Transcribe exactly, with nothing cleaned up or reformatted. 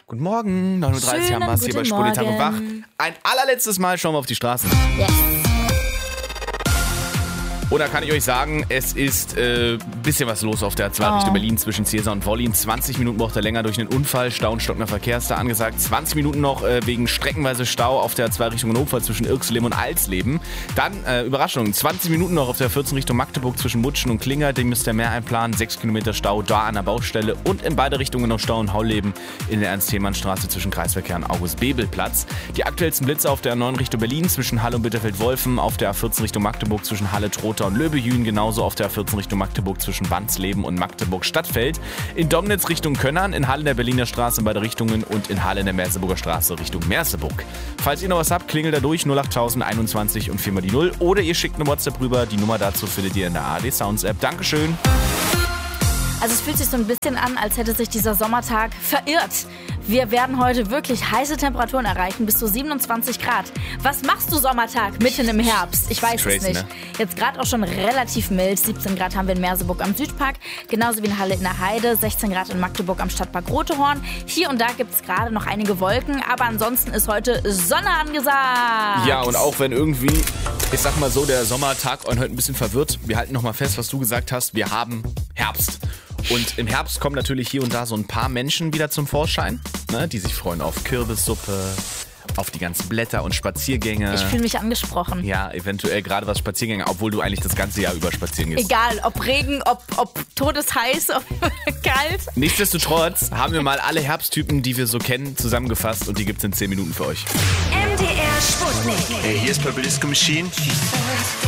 Guten Morgen, neun Uhr dreißig haben wir es hier bei Spolitag und Wach. Ein allerletztes Mal schauen wir auf die Straßen. Yes. Oder kann ich euch sagen, es ist ein äh, bisschen was los auf der A zwei Oh. Richtung Berlin zwischen Cäsar und Wollin. zwanzig Minuten braucht er länger durch einen Unfall. Stau und stockender Verkehr ist da angesagt. zwanzig Minuten noch äh, wegen streckenweise Stau auf der A zwei Richtung Hannover zwischen Irxleben und Alsleben. Dann, äh, Überraschung, zwanzig Minuten noch auf der vierzehn Richtung Magdeburg zwischen Mutschen und Klinger. Den müsst ihr mehr einplanen. sechs Kilometer Stau da an der Baustelle. Und in beide Richtungen noch Stau in Hauleben in der Ernst-Thälmann-Straße zwischen Kreisverkehr und August-Bebel-Platz. Die aktuellsten Blitze auf der A neun Richtung Berlin zwischen Halle und Bitterfeld-Wolfen. Auf der A vierzehn Richtung Magdeburg zwischen Halle, Trotha und Löbejün. Genauso auf der A vierzehn Richtung Magdeburg zwischen Wansleben und Magdeburg-Stadtfeld. In Domnitz Richtung Könnern, in Halle in der Berliner Straße in beide Richtungen und in Halle in der Merseburger Straße Richtung Merseburg. Falls ihr noch was habt, klingelt da durch null acht tausend einundzwanzig und viermal die null oder ihr schickt eine WhatsApp rüber. Die Nummer dazu findet ihr in der A R D Sounds App. Dankeschön. Also es fühlt sich so ein bisschen an, als hätte sich dieser Sommertag verirrt. Wir werden heute wirklich heiße Temperaturen erreichen, bis zu siebenundzwanzig Grad. Was machst du Sommertag mitten im Herbst? Ich weiß Crazy, es nicht. ne? Jetzt gerade auch schon relativ mild. siebzehn Grad haben wir in Merseburg am Südpark, genauso wie in Halle in der Heide. sechzehn Grad in Magdeburg am Stadtpark Rotehorn. Hier und da gibt es gerade noch einige Wolken, aber ansonsten ist heute Sonne angesagt. Ja, und auch wenn irgendwie, ich sag mal so, der Sommertag euch heute ein bisschen verwirrt. Wir halten nochmal fest, was du gesagt hast. Wir haben Herbst. Und im Herbst kommen natürlich hier und da so ein paar Menschen wieder zum Vorschein, ne, die sich freuen auf Kürbissuppe, auf die ganzen Blätter und Spaziergänge. Ich fühle mich angesprochen. Ja, eventuell gerade was Spaziergänge, obwohl du eigentlich das ganze Jahr über spazieren gehst. Egal, ob Regen, ob, ob todesheiß, ob kalt. Nichtsdestotrotz haben wir mal alle Herbsttypen, die wir so kennen, zusammengefasst und die gibt's in zehn Minuten für euch. M D R Sputnik. Hey, hier ist Purple Disco Machine.